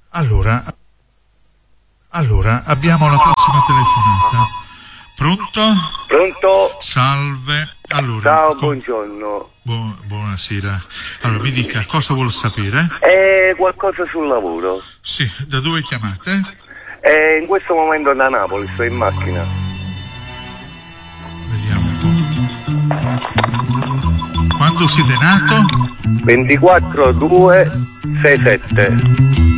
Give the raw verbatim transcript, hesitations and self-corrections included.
Allora, allora abbiamo la prossima telefonata. Pronto? Pronto? Salve. Allora, Ciao, com- buongiorno. bu- buonasera. Allora, mi dica, cosa vuol sapere? È qualcosa sul lavoro. Sì, da dove chiamate? È in questo momento da Napoli, sto in macchina. Vediamo un po'. Quando siete nato? ventiquattro due sessantasette.